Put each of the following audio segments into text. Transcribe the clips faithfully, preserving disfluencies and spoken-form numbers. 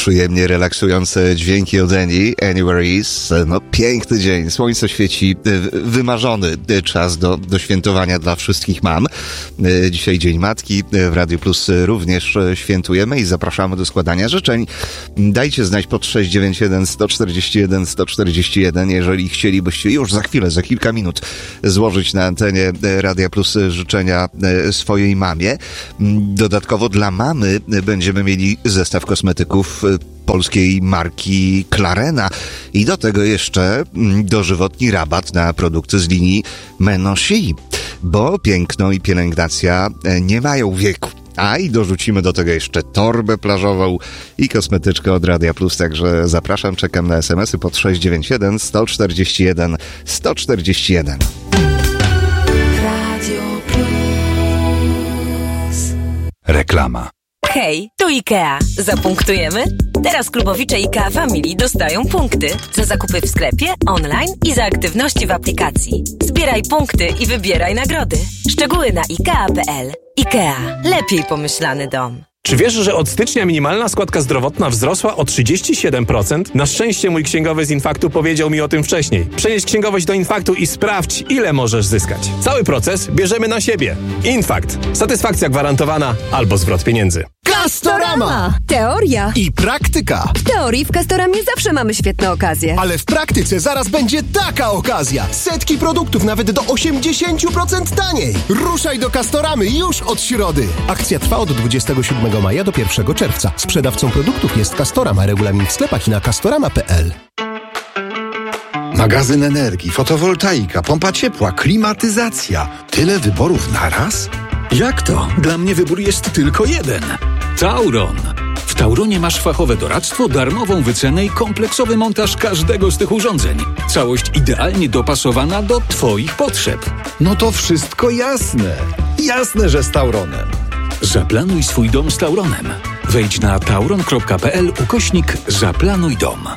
przyjemnie relaksujące dźwięki od Eni, Anywhere Is. No piękny dzień, słońce świeci, wymarzony czas do, do świętowania dla wszystkich mam. Dzisiaj Dzień Matki, w Radio Plus również świętujemy i zapraszamy do składania życzeń. Dajcie znać pod sześć dziewięć jeden, sto czterdzieści jeden, sto czterdzieści jeden, jeżeli chcielibyście już za chwilę, za kilka minut złożyć na antenie Radia Plus życzenia swojej mamie. Dodatkowo dla mamy będziemy mieli zestaw kosmetyków polskiej marki Clarena i do tego jeszcze dożywotni rabat na produkty z linii Menosi, bo piękno i pielęgnacja nie mają wieku. A i dorzucimy do tego jeszcze torbę plażową i kosmetyczkę od Radia Plus, także zapraszam, czekam na es em esy pod sześć dziewięć jeden, sto czterdzieści jeden, sto czterdzieści jeden. Radio Plus. Reklama. Hej, tu IKEA. Zapunktujemy? Teraz klubowicze IKEA Family dostają punkty za zakupy w sklepie, online i za aktywności w aplikacji. Zbieraj punkty i wybieraj nagrody. Szczegóły na ikea kropka pe el. IKEA. Lepiej pomyślany dom. Czy wiesz, że od stycznia minimalna składka zdrowotna wzrosła o trzydzieści siedem procent? Na szczęście mój księgowy z Infaktu powiedział mi o tym wcześniej. Przenieś księgowość do Infaktu i sprawdź, ile możesz zyskać. Cały proces bierzemy na siebie. Infakt. Satysfakcja gwarantowana albo zwrot pieniędzy. Castorama! Teoria I praktyka. W teorii w Castoramie zawsze mamy świetne okazje. Ale w praktyce zaraz będzie taka okazja. Setki produktów nawet do osiemdziesiąt procent taniej. Ruszaj do Castoramy już od środy. Akcja trwa od dwudziestego siódmego maja do pierwszego czerwca. Sprzedawcą produktów jest Castorama. Regulamin w sklepach i na castorama kropka pe el. Magazyn energii, fotowoltaika, pompa ciepła, klimatyzacja. Tyle wyborów naraz? Jak to? Dla mnie wybór jest tylko jeden. Tauron. W Tauronie masz fachowe doradztwo, darmową wycenę i kompleksowy montaż każdego z tych urządzeń. Całość idealnie dopasowana do Twoich potrzeb. No to wszystko jasne. Jasne, że z Tauronem. Zaplanuj swój dom z Tauronem. Wejdź na tauron kropka pe el ukośnik Zaplanuj dom.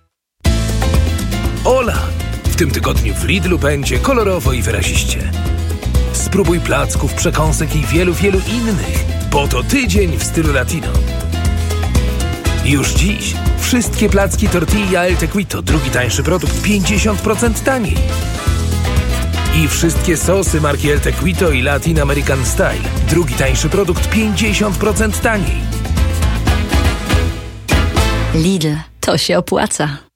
Ola! W tym tygodniu w Lidlu będzie kolorowo i wyraziście. Spróbuj placków, przekąsek i wielu, wielu innych, bo to tydzień w stylu latino. Już dziś wszystkie placki tortilla El Tequito, drugi tańszy produkt, pięćdziesiąt procent taniej. I wszystkie sosy marki El Tequito i Latin American Style, drugi tańszy produkt, pięćdziesiąt procent taniej. Lidl, to się opłaca.